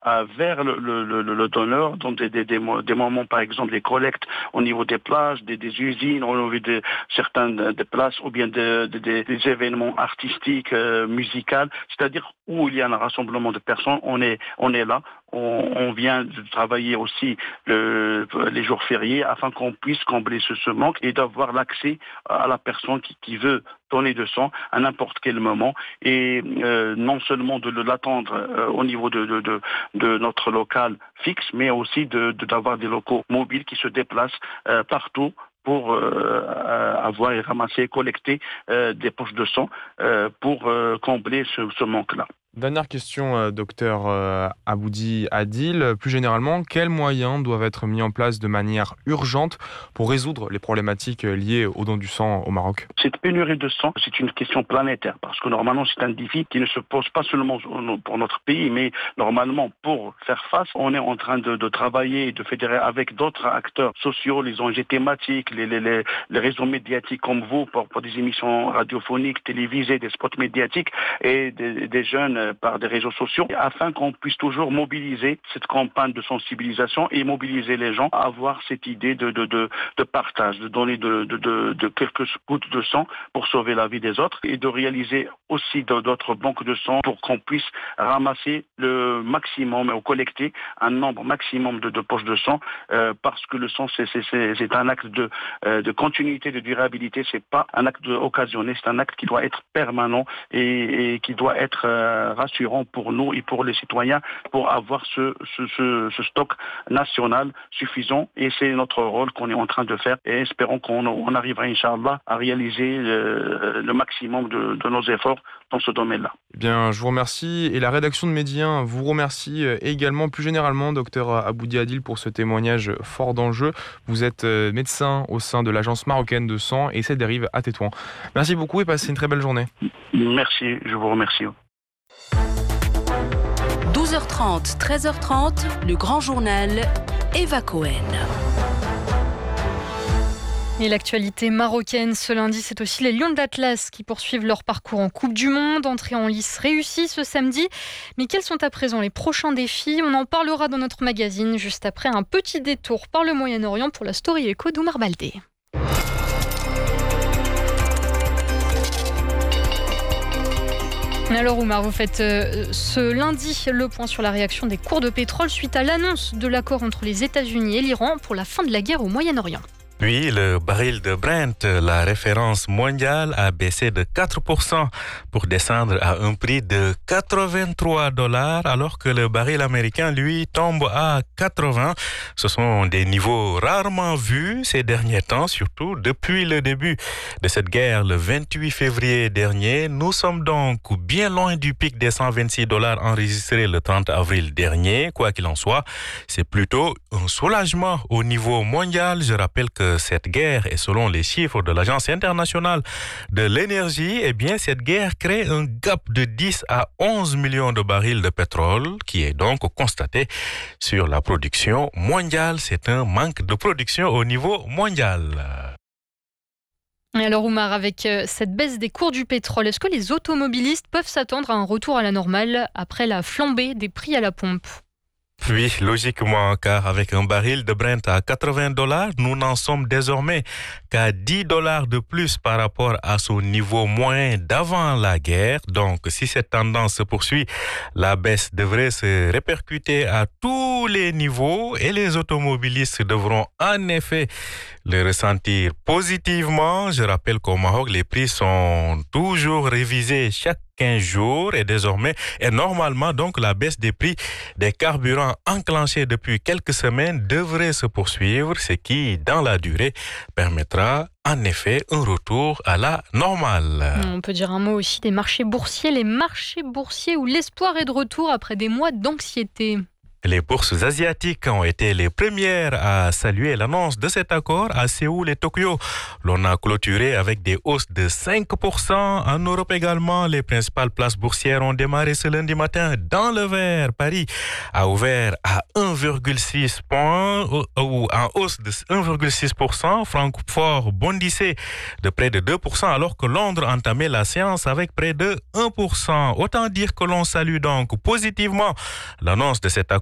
vers le donneur, dans des moments, par exemple, des collectes au niveau des plages, des usines, au niveau de certaines des places, ou bien des événements artistiques, musicaux, c'est-à-dire où il y a un rassemblement de personnes, on est là. On vient de travailler aussi les jours fériés afin qu'on puisse combler ce manque et d'avoir l'accès à la personne qui veut donner de sang à n'importe quel moment et non seulement de l'attendre au niveau de notre local fixe, mais aussi d'avoir des locaux mobiles qui se déplacent partout pour avoir et ramasser, collecter des poches de sang pour combler ce manque-là. Dernière question, docteur Aboudi Adil. Plus généralement, quels moyens doivent être mis en place de manière urgente pour résoudre les problématiques liées au don du sang au Maroc ? Cette pénurie de sang, c'est une question planétaire parce que normalement, c'est un défi qui ne se pose pas seulement pour notre pays, mais normalement, pour faire face, on est en train de travailler et de fédérer avec d'autres acteurs sociaux, les ONG thématiques, les réseaux médiatiques comme vous, pour des émissions radiophoniques, télévisées, des spots médiatiques et des jeunes par des réseaux sociaux, afin qu'on puisse toujours mobiliser cette campagne de sensibilisation et mobiliser les gens à avoir cette idée de partage, de donner de quelques gouttes de sang pour sauver la vie des autres et de réaliser aussi d'autres banques de sang pour qu'on puisse ramasser le maximum ou collecter un nombre maximum de poches de sang parce que le sang c'est un acte de continuité, de durabilité, c'est pas un acte occasionné, c'est un acte qui doit être permanent et qui doit être rassurant pour nous et pour les citoyens pour avoir ce stock national suffisant et c'est notre rôle qu'on est en train de faire et espérons qu'on arrivera Inch'Allah à réaliser le maximum de nos efforts dans ce domaine-là. Eh bien, je vous remercie et la rédaction de Médien vous remercie également plus généralement, docteur Aboudi Adil, pour ce témoignage fort d'enjeu. Vous êtes médecin au sein de l'Agence marocaine de sang et c'est dérive à Tétouan. Merci beaucoup et passez une très belle journée. Merci, je vous remercie. 12h30, 13h30, le grand journal, Eva Cohen. Et l'actualité marocaine ce lundi, c'est aussi les Lions de l'Atlas qui poursuivent leur parcours en Coupe du Monde. Entrée en lice réussie ce samedi. Mais quels sont à présent les prochains défis ? On en parlera dans notre magazine juste après un petit détour par le Moyen-Orient pour la Story Echo d'Oumar Baldé. Alors Oumar, vous faites ce lundi le point sur la réaction des cours de pétrole suite à l'annonce de l'accord entre les États-Unis et l'Iran pour la fin de la guerre au Moyen-Orient. Oui, le baril de Brent, la référence mondiale, a baissé de 4% pour descendre à un prix de $83, alors que le baril américain, lui, tombe à 80. Ce sont des niveaux rarement vus ces derniers temps, surtout depuis le début de cette guerre le 28 février dernier. Nous sommes donc bien loin du pic des $126 enregistré le 30 avril dernier. Quoi qu'il en soit, c'est plutôt un soulagement au niveau mondial. Je rappelle que cette guerre, et selon les chiffres de l'Agence internationale de l'énergie, eh bien, cette guerre crée un gap de 10 à 11 millions de barils de pétrole qui est donc constaté sur la production mondiale. C'est un manque de production au niveau mondial. Et alors Oumar, avec cette baisse des cours du pétrole, est-ce que les automobilistes peuvent s'attendre à un retour à la normale après la flambée des prix à la pompe ? Oui, logiquement, car avec un baril de Brent à $80, nous n'en sommes désormais qu'à $10 de plus par rapport à son niveau moyen d'avant la guerre. Donc, si cette tendance se poursuit, la baisse devrait se répercuter à tous les niveaux et les automobilistes devront en effet le ressentir positivement. Je rappelle qu'au Maroc, les prix sont toujours révisés chaque 15 jours et normalement donc la baisse des prix des carburants enclenchée depuis quelques semaines devrait se poursuivre, ce qui dans la durée permettra en effet un retour à la normale. On peut dire un mot aussi des marchés boursiers, les marchés boursiers où l'espoir est de retour après des mois d'anxiété. Les bourses asiatiques ont été les premières à saluer l'annonce de cet accord à Séoul et Tokyo. L'on a clôturé avec des hausses de 5%. En Europe également, les principales places boursières ont démarré ce lundi matin dans le vert. Paris a ouvert à 1,6 points ou en hausse de 1,6%. Francfort bondissait de près de 2%, alors que Londres entamait la séance avec près de 1%. Autant dire que l'on salue donc positivement l'annonce de cet accord